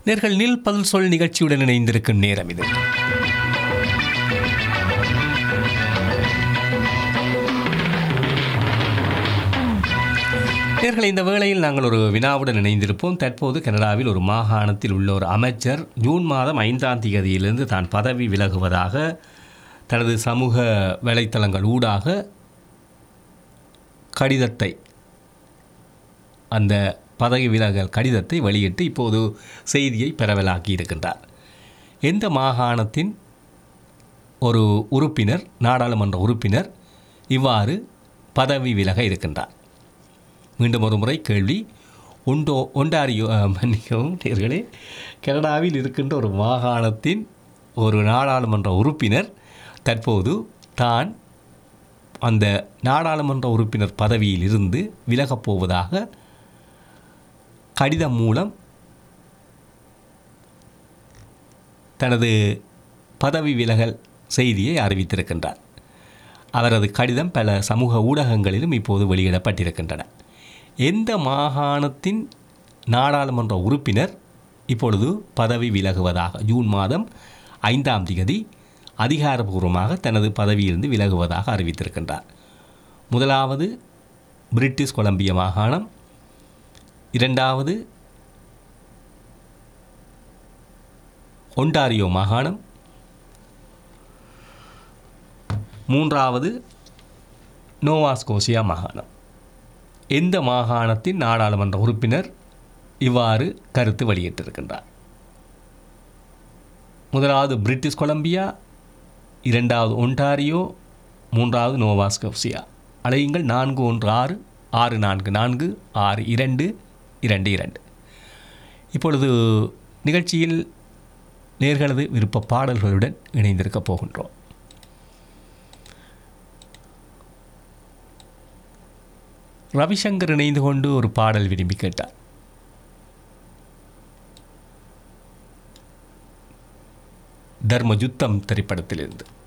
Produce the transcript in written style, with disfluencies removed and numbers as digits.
நேர்கள் நில் பதில் சொல் நிகழ்ச்சியுடன் இணைந்திருக்கும் நேரம் இது. நேர்களை இந்த வேளையில் நாங்கள் ஒரு வினாவுடன் இணைந்திருப்போம். தற்போது கனடாவில் ஒரு மாகாணத்தில் உள்ள ஒரு அமைச்சர் ஜூன் மாதம் 5ஆம் தேதியிலிருந்து தான் பதவி விலகுவதாக தனது சமூக வலைத்தளங்கள் ஊடாக கடிதத்தை, அந்த பதவி விலகல் கடிதத்தை வெளியிட்டு இப்போது செய்தியை பரவலாக்கி இருக்கின்றார். எந்த மாகாணத்தின் ஒரு உறுப்பினர், நாடாளுமன்ற உறுப்பினர் இவ்வாறு பதவி விலக இருக்கின்றார்? மீண்டும் ஒரு முறை கேள்வி. ஒன்டாரியோ மன்னிக்கவும் நேர்களே, கனடாவில் இருக்கின்ற ஒரு மாகாணத்தின் ஒரு நாடாளுமன்ற உறுப்பினர் தற்போது தான் அந்த நாடாளுமன்ற உறுப்பினர் பதவியில் இருந்து விலகப் போவதாக கடிதம் மூலம் தனது பதவி விலகல் செய்தியை அறிவித்திருக்கின்றார். அவரது கடிதம் பல சமூக ஊடகங்களிலும் இப்போது வெளியிடப்பட்டிருக்கின்றன. எந்த மாகாணத்தின் நாடாளுமன்ற உறுப்பினர் இப்பொழுது பதவி விலகுவதாக ஜூன் மாதம் 5ஆம் தேதி அதிகாரபூர்வமாக தனது பதவியிலிருந்து விலகுவதாக அறிவித்திருக்கின்றார்? முதலாவது பிரிட்டிஷ் கொலம்பியா மாகாணம், இரண்டாவது ஒன்டாரியோ மாகாணம், மூன்றாவது நோவா ஸ்கோசியா மாகாணம். எந்த மாகாணத்தின் நாடாளுமன்ற உறுப்பினர் இவ்வாறு கருத்து வெளியிட்டிருக்கின்றார்? முதலாவது பிரிட்டிஷ் கொலம்பியா, இரண்டாவது ஒன்டாரியோ, மூன்றாவது நோவா ஸ்கோசியா. அழையுங்கள் 416 644 6222. இப்பொழுது நிகழ்ச்சியில் நேர்களது விருப்ப பாடல்களுடன் இணைந்திருக்கப் போகின்றோம். ரவிசங்கர் இணைந்து கொண்டு ஒரு பாடல் விரும்பி கேட்டார். தர்ம யுத்தம் திரைப்படத்திலிருந்து.